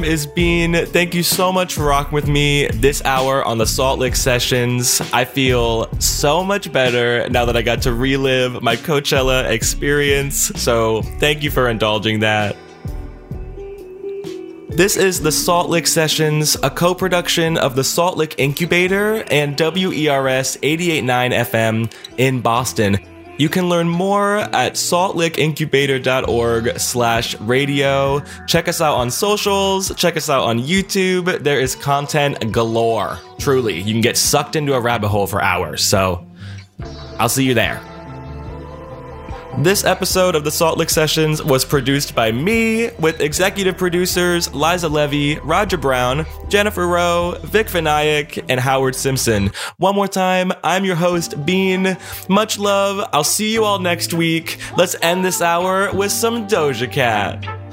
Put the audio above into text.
is Bean. Thank you so much for rocking with me this hour on the Salt Lick Sessions. I feel so much better now that I got to relive my Coachella experience, so thank you for indulging that. This is the Salt Lick Sessions, a co-production of the Salt Lick Incubator and WERS 88.9 FM in Boston. You can learn more at saltlickincubator.org/radio. Check us out on socials. Check us out on YouTube. There is content galore. Truly, you can get sucked into a rabbit hole for hours. So, I'll see you there. This episode of the Salt Lick Sessions was produced by me, with executive producers Liza Levy, Roger Brown, Jennifer Rowe, Vic Vinayak, and Howard Simpson. One more time, I'm your host, Bean. Much love. I'll see you all next week. Let's end this hour with some Doja Cat.